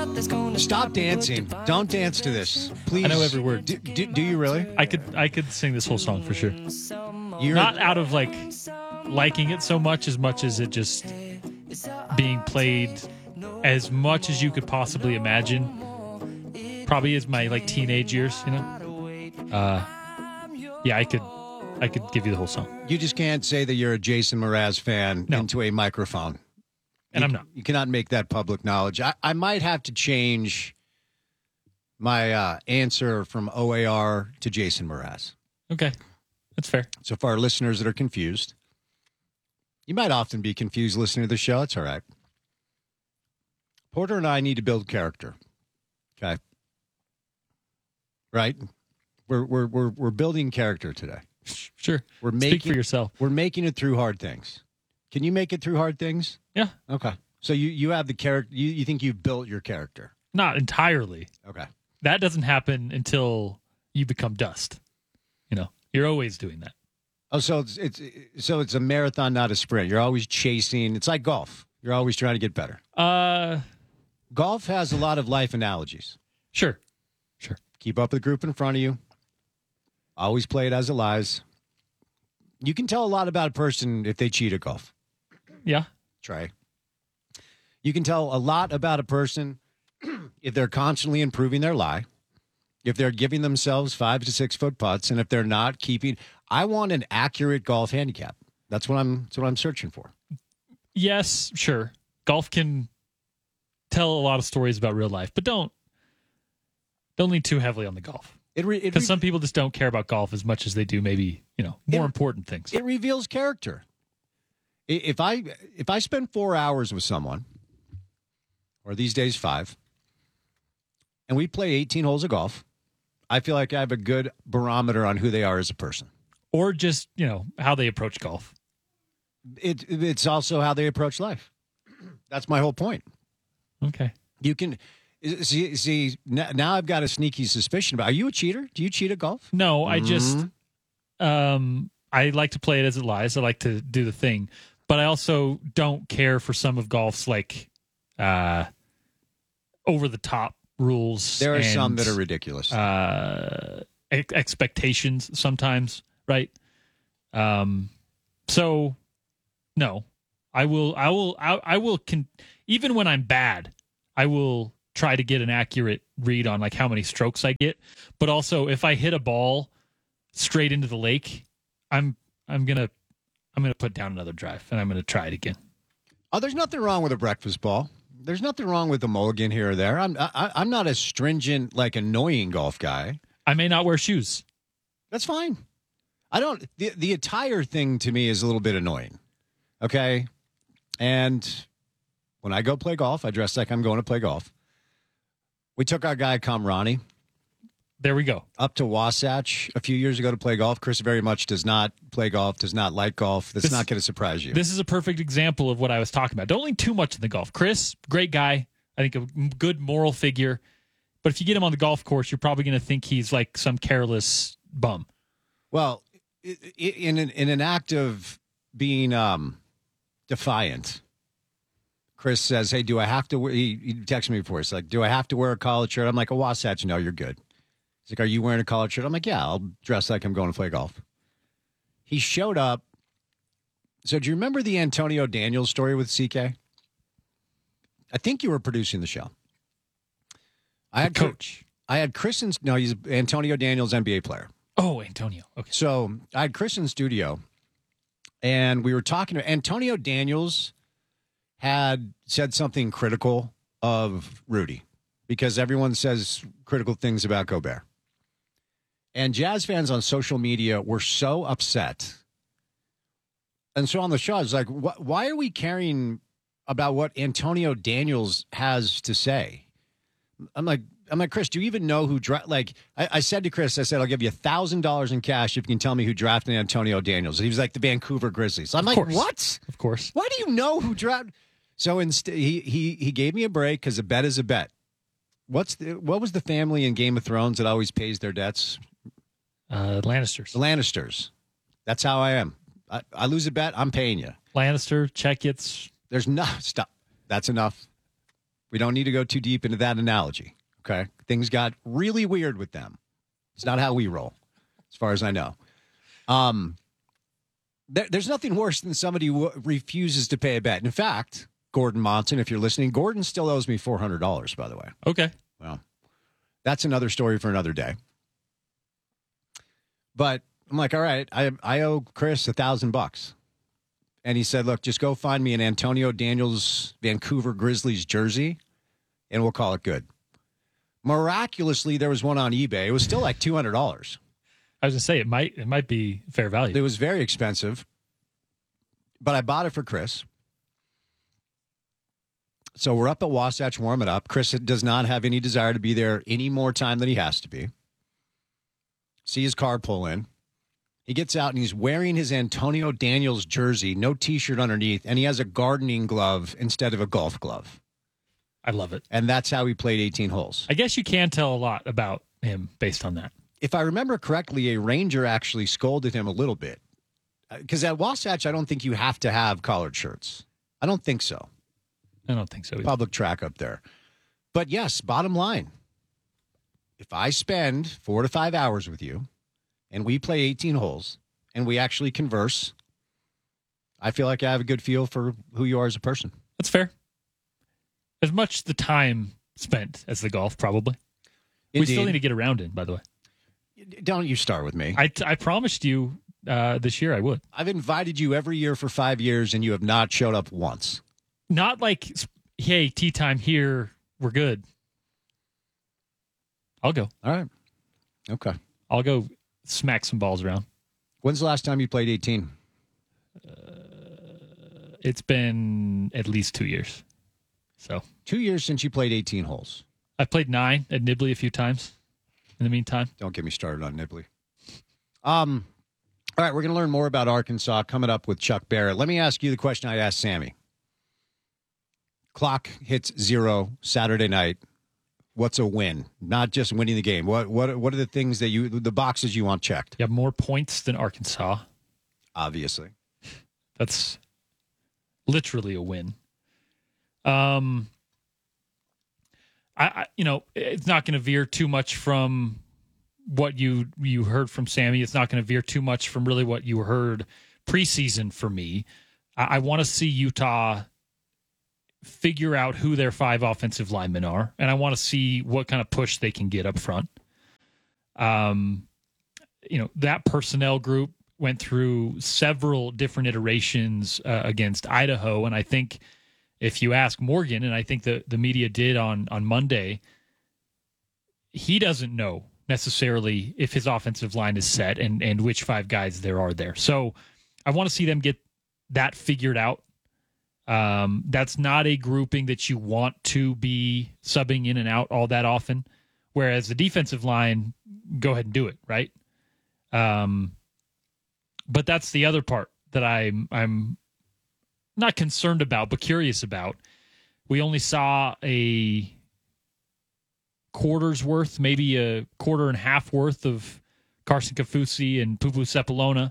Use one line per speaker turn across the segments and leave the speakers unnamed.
Stop dancing. Don't dance to this, please.
I know every word.
Do you really?
I could sing this whole song for sure.
You're
Not out of liking it so much as it just being played as much as you could possibly imagine. Probably is my teenage years, Yeah, I could give you the whole song.
You just can't say that you're a Jason Mraz fan
No.
into a microphone.
And I'm not.
You cannot make that public knowledge. I might have to change my answer from OAR to Jason Mraz.
Okay. That's fair.
So for our listeners that are confused, you might often be confused listening to the show. It's all right. Porter and I need to build character. Okay. Right? We're building character today.
Sure.
Speak
for yourself.
We're making it through hard things. Can you make it through hard things?
Yeah.
Okay. So you have the character. You think you've built your character?
Not entirely.
Okay.
That doesn't happen until you become dust. You're always doing that.
Oh, so it's a marathon, not a sprint. You're always chasing. It's like golf. You're always trying to get better. Golf has a lot of life analogies.
Sure.
Keep up with the group in front of you. Always play it as it lies. You can tell a lot about a person if they cheat at golf.
Yeah.
Trey. You can tell a lot about a person if they're constantly improving their lie, if they're giving themselves 5 to 6 foot putts, and if they're not keeping. I want an accurate golf handicap. That's what I'm searching for.
Yes, sure. Golf can tell a lot of stories about real life, but don't lean too heavily on the golf. Because some people just don't care about golf as much as they do maybe, more important things.
It reveals character. If I spend 4 hours with someone, or these days 5, and we play 18 holes of golf, I feel like I have a good barometer on who they are as a person.
Or just, how they approach golf.
It's also how they approach life. That's my whole point.
Okay.
You can see now I've got a sneaky suspicion about. Are you a cheater? Do you cheat at golf?
No, I just I like to play it as it lies. I like to do the thing, but I also don't care for some of golf's over the top rules.
There are some that are ridiculous.
Expectations sometimes, right? So no, I will even when I'm bad, I will try to get an accurate read on how many strokes I get. But also if I hit a ball straight into the lake, I'm gonna put down another drive and I'm gonna try it again.
Oh, there's nothing wrong with a breakfast ball. There's nothing wrong with a mulligan here or there. I'm not a stringent, annoying golf guy.
I may not wear shoes.
That's fine. I don't. The attire thing to me is a little bit annoying. Okay, and when I go play golf, I dress like I'm going to play golf. We took our guy Kamrani.
There we go.
Up to Wasatch a few years ago to play golf. Chris very much does not play golf, does not like golf. That's not going to surprise you.
This is a perfect example of what I was talking about. Don't lean too much in the golf. Chris, great guy. I think a good moral figure. But if you get him on the golf course, you're probably going to think he's like some careless bum.
Well, in an act of being defiant, Chris says, hey, do I have to wear, he texted me before. It's like, do I have to wear a collared shirt? I'm like, a Wasatch, no, you're good. He's like, are you wearing a collared shirt? I'm like, yeah, I'll dress like I'm going to play golf. He showed up. So do you remember the Antonio Daniels story with CK? I think you were producing the show. I had
coach.
I had Chris in, no, he's Antonio Daniels, NBA player.
Oh, Antonio. Okay.
So I had Chris in studio, and we were talking to Antonio Daniels had said something critical of Rudy because everyone says critical things about Gobert. And Jazz fans on social media were so upset. And so on the show, I was like, why are we caring about what Antonio Daniels has to say? I'm like, Chris, do you even know who I said to Chris, I said, I'll give you $1,000 in cash if you can tell me who drafted Antonio Daniels. He was like the Vancouver Grizzlies. I'm like, what?
Of course.
Why do you know who drafted? So instead, he gave me a break because a bet is a bet. What was the family in Game of Thrones that always pays their debts?
Lannisters.
The Lannisters. That's how I am. I lose a bet, I'm paying you.
Lannister, Checkits.
There's no stop. That's enough. We don't need to go too deep into that analogy. Okay. Things got really weird with them. It's not how we roll, as far as I know. There's nothing worse than somebody who refuses to pay a bet. In fact, Gordon Monson, if you're listening, Gordon still owes me $400, by the way.
Okay.
Well, that's another story for another day. But I'm like, all right, I owe Chris $1,000. And he said, look, just go find me an Antonio Daniels Vancouver Grizzlies jersey, and we'll call it good. Miraculously, there was one on eBay. It was still like $200.
I was going to say, it might be fair value.
It was very expensive, but I bought it for Chris. So we're up at Wasatch warming up. Chris does not have any desire to be there any more time than he has to be. See his car pull in. He gets out and he's wearing his Antonio Daniels jersey, no T-shirt underneath, and he has a gardening glove instead of a golf glove.
I love it.
And that's how he played 18 holes.
I guess you can tell a lot about him based on that.
If I remember correctly, a ranger actually scolded him a little bit. Because at Wasatch, I don't think you have to have collared shirts. I don't think so.
I don't think so either.
Public track up there. But yes, bottom line, if I spend 4 to 5 hours with you and we play 18 holes and we actually converse, I feel like I have a good feel for who you are as a person.
That's fair. As much the time spent as the golf, probably.
Indeed.
We still need to get around in, by the way.
Don't you start with me.
I promised you this year I would.
I've invited you every year for 5 years, and you have not showed up once.
Not like, hey, tea time here, we're good. I'll go.
All right. Okay.
I'll go smack some balls around.
When's the last time you played 18?
It's been at least 2 years. So
2 years since you played 18 holes.
I've played 9 at Nibley a few times in the meantime.
Don't get me started on Nibley. All right, we're going to learn more about Arkansas coming up with Chuck Barrett. Let me ask you the question I asked Sammy. Clock hits 0 Saturday night. What's a win? Not just winning the game. What are the things that the boxes you want checked?
You have more points than Arkansas.
Obviously.
That's literally a win. I it's not going to veer too much from what you heard from Sammy. It's not going to veer too much from really what you heard preseason for me. I want to see Utah figure out who their 5 offensive linemen are, and I want to see what kind of push they can get up front. That personnel group went through several different iterations against Idaho, and I think if you ask Morgan, and I think the media did on Monday, he doesn't know necessarily if his offensive line is set and which 5 guys there are there. So I want to see them get that figured out. That's not a grouping that you want to be subbing in and out all that often, whereas the defensive line, go ahead and do it, right? But that's the other part that I'm not concerned about, but curious about. We only saw a quarter's worth, maybe a quarter and a half worth of Carson Kaufusi and Pupu Sepulona.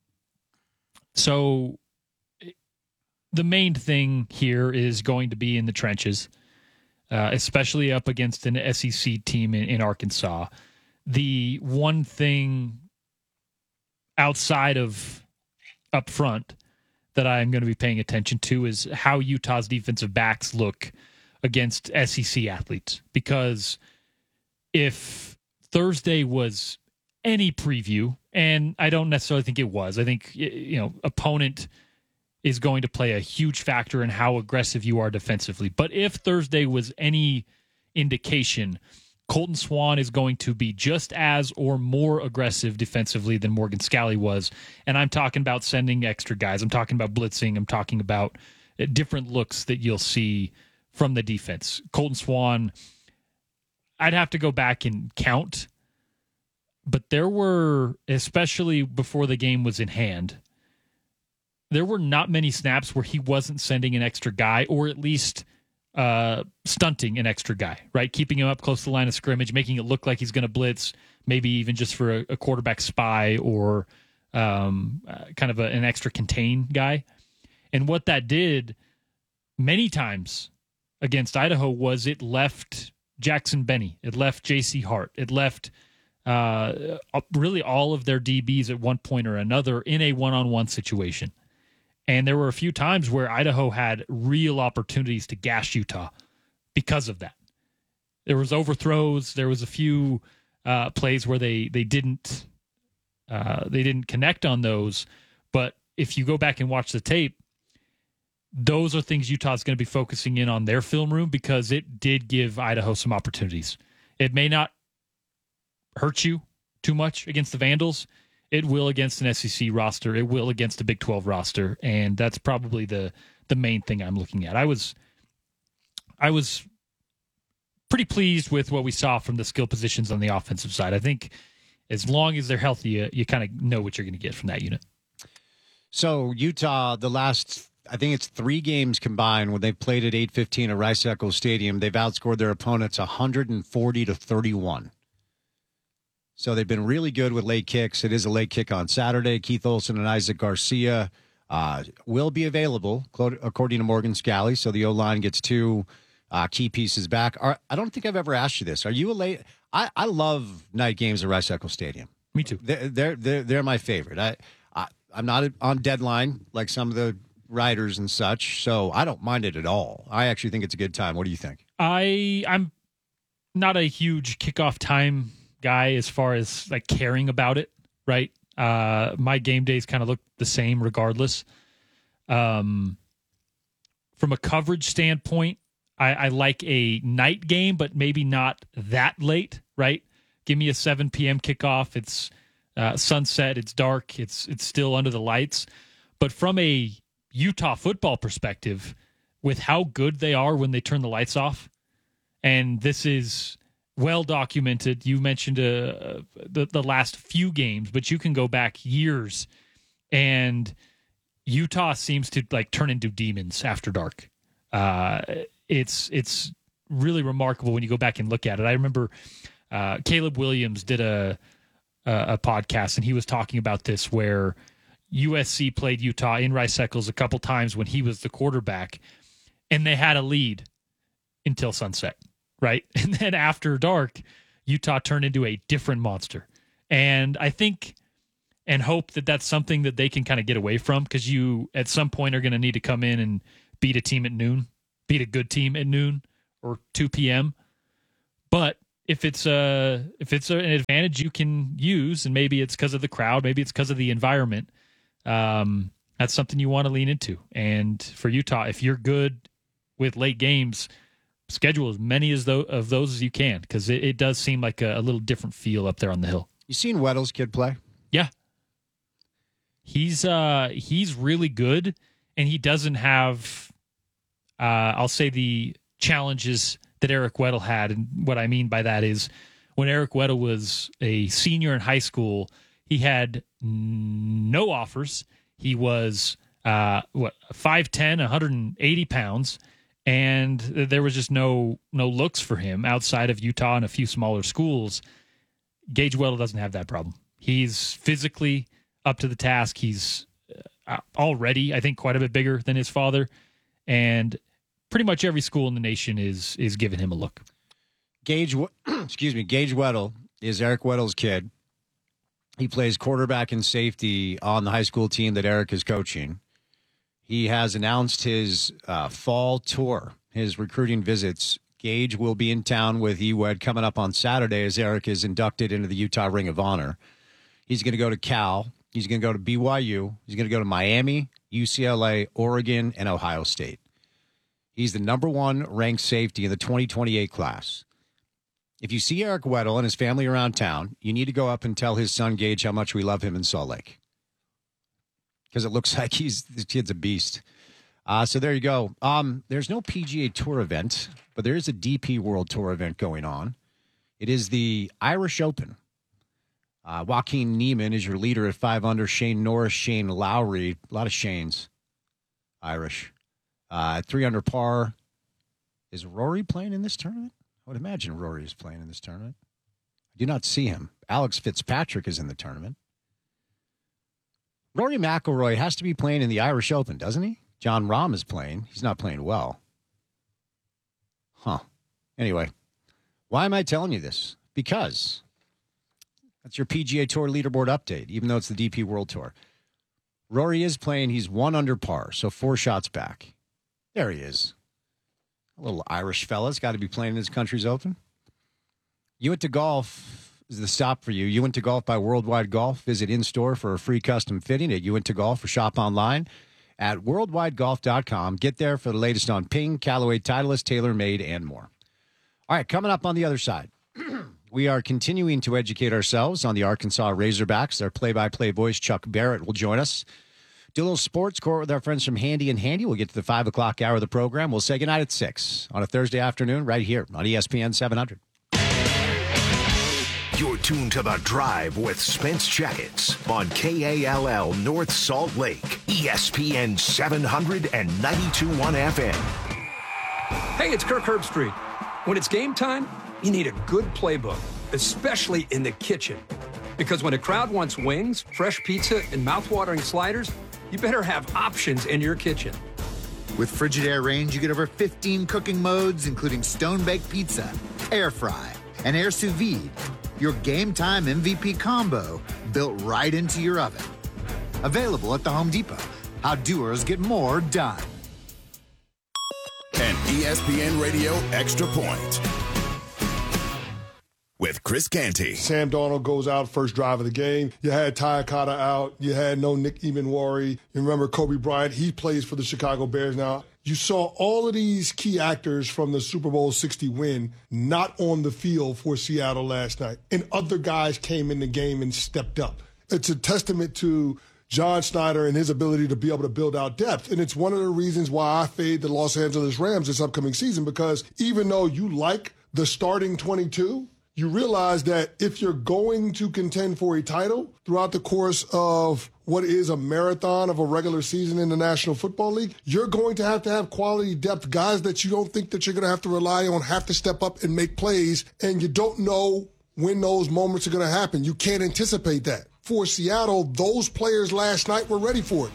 So the main thing here is going to be in the trenches, especially up against an SEC team in Arkansas. The one thing outside of up front that I'm going to be paying attention to is how Utah's defensive backs look against SEC athletes. Because if Thursday was any preview, and I don't necessarily think it was, I think, opponent is going to play a huge factor in how aggressive you are defensively. But if Thursday was any indication, Colton Swan is going to be just as or more aggressive defensively than Morgan Scalley was. And I'm talking about sending extra guys. I'm talking about blitzing. I'm talking about different looks that you'll see from the defense. Colton Swan, I'd have to go back and count, but there were, especially before the game was in hand, there were not many snaps where he wasn't sending an extra guy, or at least stunting an extra guy, right? Keeping him up close to the line of scrimmage, making it look like he's going to blitz, maybe even just for a quarterback spy or kind of an extra contain guy. And what that did many times against Idaho was it left Jackson Benny, it left J.C. Hart, it left really all of their DBs at one point or another in a one-on-one situation. And there were a few times where Idaho had real opportunities to gash Utah because of that. There was overthrows. There was a few plays where they didn't connect on those. But if you go back and watch the tape, those are things Utah's going to be focusing in on their film room because it did give Idaho some opportunities. It may not hurt you too much against the Vandals. It will against an SEC roster. It will against a Big 12 roster, and that's probably the main thing I'm looking at. I was pretty pleased with what we saw from the skill positions on the offensive side. I think as long as they're healthy, you kind of know what you're going to get from that unit.
So Utah, the last, I think it's 3 games combined when they've played at 8:15 at Rice-Eccles Stadium, they've outscored their opponents 140-31. So they've been really good with late kicks. It is a late kick on Saturday. Keith Olson and Isaac Garcia will be available, according to Morgan Scalley. So the O-line gets 2 key pieces back. I don't think I've ever asked you this. Are you a late? I love night games at Rice-Eccles Stadium.
Me too.
They're my favorite. I'm not on deadline like some of the writers and such, so I don't mind it at all. I actually think it's a good time. What do you think?
I'm not a huge kickoff time guy as far as like caring about it, right? My game days kind of look the same regardless. From a coverage standpoint, I like a night game, but maybe not that late, right? Give me a 7 p.m. kickoff. It's sunset. It's dark. It's still under the lights. But from a Utah football perspective, with how good they are when they turn the lights off, and this is well documented. You mentioned the last few games, but you can go back years, and Utah seems to like turn into demons after dark. It's really remarkable when you go back and look at it. I remember Caleb Williams did a podcast, and he was talking about this where USC played Utah in Rice-Eccles a couple times when he was the quarterback, and they had a lead until sunset, right? And then after dark, Utah turned into a different monster. And I think and hope that that's something that they can kind of get away from, because you at some point are going to need to come in and beat a team at noon, beat a good team at noon or 2 p.m. But if it's an advantage you can use, and maybe it's because of the crowd, maybe it's because of the environment, that's something you want to lean into. And for Utah, if you're good with late games, schedule as many of those as you can, because it does seem like a little different feel up there on the hill.
You seen Weddle's kid play?
Yeah. He's really good, and he doesn't have, I'll say, the challenges that Eric Weddle had. And what I mean by that is when Eric Weddle was a senior in high school, he had no offers. He was 5'10", 180 pounds, and there was just no looks for him outside of Utah and a few smaller schools. Gage Weddle doesn't have that problem. He's physically up to the task. He's already, I think, quite a bit bigger than his father, and pretty much every school in the nation is giving him a look.
Gage Weddle is Eric Weddle's kid. He plays quarterback and safety on the high school team that Eric is coaching. He has announced his fall tour, his recruiting visits. Gage will be in town with EWED coming up on Saturday as Eric is inducted into the Utah Ring of Honor. He's going to go to Cal. He's going to go to BYU. He's going to go to Miami, UCLA, Oregon, and Ohio State. He's the number 1 ranked safety in the 2028 class. If you see Eric Weddle and his family around town, you need to go up and tell his son Gage how much we love him in Salt Lake, because it looks like the kid's a beast. So there you go. There's no PGA Tour event, but there is a DP World Tour event going on. It is the Irish Open. Joaquin Niemann is your leader at 5 under. Shane Norris, Shane Lowry, a lot of Shanes, Irish. At 3 under par. Is Rory playing in this tournament? I would imagine Rory is playing in this tournament. I do not see him. Alex Fitzpatrick is in the tournament. Rory McIlroy has to be playing in the Irish Open, doesn't he? John Rahm is playing. He's not playing well. Anyway, why am I telling you this? Because that's your PGA Tour leaderboard update, even though it's the DP World Tour. Rory is playing. He's 1 under par, so 4 shots back. There he is. A little Irish fella's got to be playing in his country's open. You Went to Golf is the stop for you. You Went to Golf by Worldwide Golf. Visit in-store for a free custom fitting at You Went to Golf or shop online at worldwidegolf.com. Get there for the latest on Ping, Callaway, Titleist, TaylorMade, and more. All right, coming up on the other side, we are continuing to educate ourselves on the Arkansas Razorbacks. Their play-by-play voice, Chuck Barrett, will join us. Do a little sports court with our friends from Handy and Handy. We'll get to the 5 o'clock hour of the program. We'll say goodnight at 6 on a Thursday afternoon right here on ESPN 700.
You're tuned to The Drive with Spence Jackets on KALL North Salt Lake, ESPN 700 and 92.1 FM.
Hey, it's Kirk Herbstreit. When it's game time, you need a good playbook, especially in the kitchen. Because when a crowd wants wings, fresh pizza, and mouthwatering sliders, you better have options in your kitchen.
With Frigidaire range, you get over 15 cooking modes, including stone-baked pizza, air fry, and air sous vide. Your game time MVP combo built right into your oven. Available at the Home Depot. How doers get more done.
An ESPN Radio Extra Point with Chris Canty.
Sam Darnold goes out first drive of the game. You had Ty Cotta out. You had no Nick Emanwari. You remember Kobe Bryant. He plays for the Chicago Bears now. You saw all of these key actors from the Super Bowl 60 win not on the field for Seattle last night. And other guys came in the game and stepped up. It's a testament to John Schneider and his ability to be able to build out depth. And it's one of the reasons why I fade the Los Angeles Rams this upcoming season, because even though you like the starting 22, you realize that if you're going to contend for a title throughout the course of what is a marathon of a regular season in the National Football League, you're going to have quality depth. Guys that you don't think that you're going to have to rely on have to step up and make plays, and you don't know when those moments are going to happen. You can't anticipate that. For Seattle, those players last night were ready for it.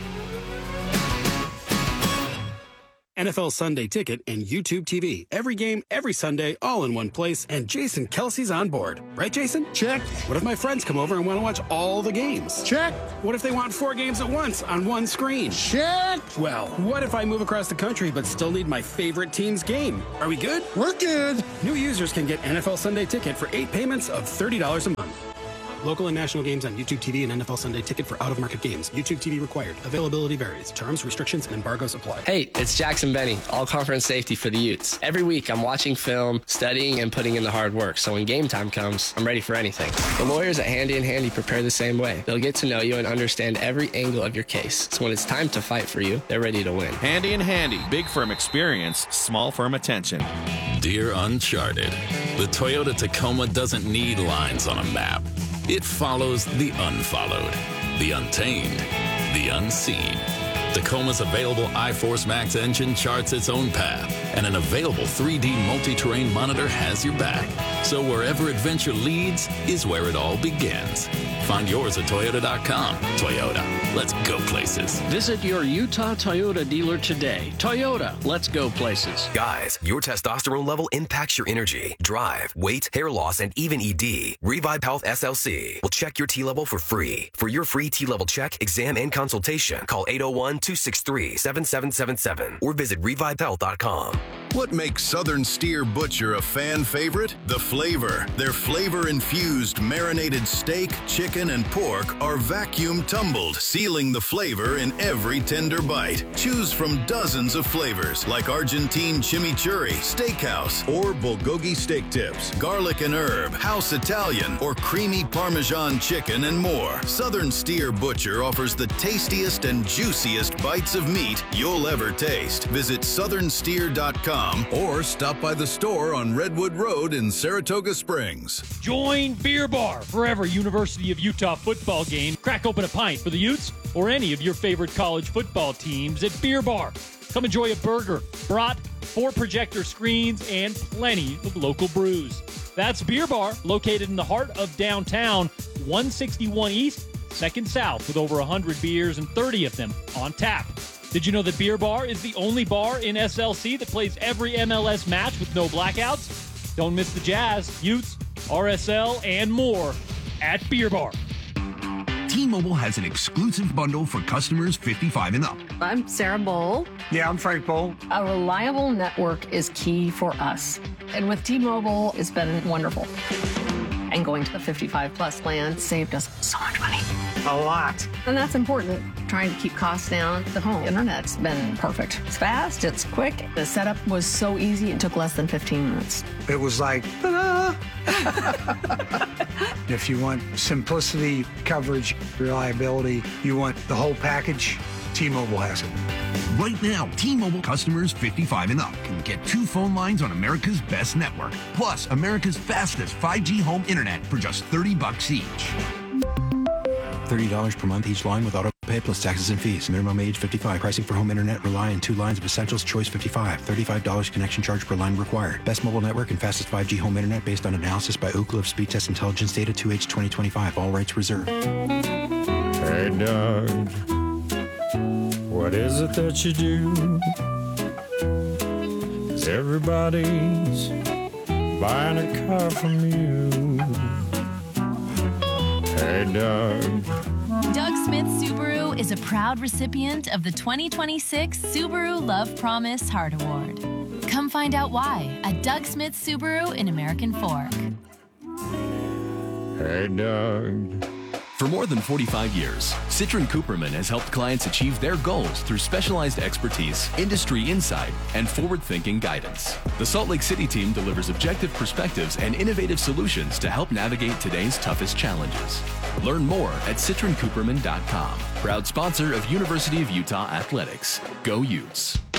NFL Sunday Ticket and YouTube TV. Every game, every Sunday, all in one place, and Jason Kelsey's on board. Right, Jason?
Check.
What if my friends come over and want to watch all the games?
Check.
What if they want 4 games at once on one screen?
Check.
Well, what if I move across the country but still need my favorite team's game? Are we good?
We're good.
New users can get NFL Sunday Ticket for 8 payments of $30 a month. Local and national games on YouTube TV and NFL Sunday Ticket for out-of-market games. YouTube TV required. Availability varies. Terms, restrictions, and embargoes apply.
Hey, it's Jackson Benny, all-conference safety for the Utes. Every week, I'm watching film, studying, and putting in the hard work. So when game time comes, I'm ready for anything. The lawyers at Handy and Handy prepare the same way. They'll get to know you and understand every angle of your case. So when it's time to fight for you, they're ready to win.
Handy and Handy. Big firm experience, small firm attention.
Dear Uncharted, the Toyota Tacoma doesn't need lines on a map. It follows the unfollowed, the untamed, the unseen. Tacoma's available iForce Max engine charts its own path, and an available 3D multi-terrain monitor has your back. So wherever adventure leads is where it all begins. Find yours at Toyota.com. Toyota, let's go places.
Visit your Utah Toyota dealer today. Toyota, let's go places.
Guys, your testosterone level impacts your energy, drive, weight, hair loss, and even ED. Revive Health SLC will check your T-level for free. For your free T-level check, exam, and consultation, call 801-263-7777 or visit revivehealth.com.
What makes Southern Steer Butcher a fan favorite? The flavor. Their flavor-infused marinated steak, chicken, and pork are vacuum tumbled, sealing the flavor in every tender bite. Choose from dozens of flavors like Argentine chimichurri, steakhouse, or bulgogi steak tips, garlic and herb, house Italian, or creamy Parmesan chicken, and more. Southern Steer Butcher offers the tastiest and juiciest bites of meat you'll ever taste. Visit southernsteer.com or stop by the store on Redwood Road in Saratoga Springs.
Join Beer Bar for every University of Utah football game. Crack open a pint for the Utes or any of your favorite college football teams at Beer Bar. Come enjoy a burger, brat, 4 projector screens, and plenty of local brews. That's Beer Bar, located in the heart of downtown, 161 East, 2nd South, with over 100 beers and 30 of them on tap. Did you know that Beer Bar is the only bar in SLC that plays every MLS match with no blackouts? Don't miss the Jazz, Utes, RSL, and more at Beer Bar.
T-Mobile has an exclusive bundle for customers 55 and up.
I'm Sarah Bowl.
Yeah, I'm Frank Bowl.
A reliable network is key for us. And with T-Mobile, it's been wonderful. And going to the 55-plus plan saved us so much money.
A lot.
And that's important. Trying to keep costs down. The home internet's been perfect. It's fast, it's quick. The setup was so easy, it took less than 15 minutes.
It was like, ta-da! If you want simplicity, coverage, reliability, you want the whole package, T-Mobile has it.
Right now, T-Mobile customers 55 and up can get 2 phone lines on America's best network, plus America's fastest 5G home internet for just $30 each.
$30 per month each line with auto pay plus taxes and fees. Minimum age 55. Pricing for home internet rely on 2 lines of Essentials Choice 55. $35 connection charge per line required. Best mobile network and fastest 5G home internet based on analysis by Ookla of Speed Test Intelligence data 2H 2025. All rights reserved.
Hey, Doug. What is it that you do? 'Cause everybody's buying a car from you. Hey, Doug.
Doug Smith Subaru is a proud recipient of the 2026 Subaru Love Promise Heart Award. Come find out why at Doug Smith Subaru in American Fork.
Hey, Doug.
For more than 45 years, Citron Cooperman has helped clients achieve their goals through specialized expertise, industry insight, and forward-thinking guidance. The Salt Lake City team delivers objective perspectives and innovative solutions to help navigate today's toughest challenges. Learn more at citroncooperman.com. Proud sponsor of University of Utah Athletics. Go Utes.